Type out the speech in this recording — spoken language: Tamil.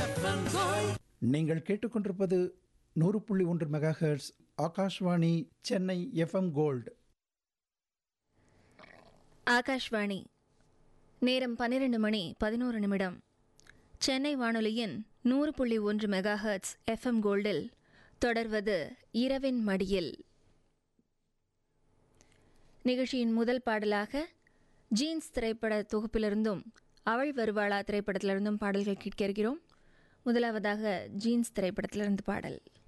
நீங்கள் கேட்டுக்கொண்டிருப்பது 100.1 megahertz Akashvani Chennai FM gold. Akashvani நேரம் 12 மணி 11 நிமிடம். சென்னை வானொலியின் 100.1 மெகாஹெர்ட்ஸ் எஃப்எம் கோல்டில் தொடர்வது இரவின் மடியில். நிகழ்ச்சியின் முதல் பாடலாக ஜீன்ஸ் திரைப்பட தொகுப்பிலிருந்தும் அவள் வருவாளா திரைப்படத்திலிருந்தும் பாடல்கள் கேட்க இருக்கிறோம். முதலாவதாக ஜீன்ஸ் திரைப்படத்திலிருந்து பாடல்.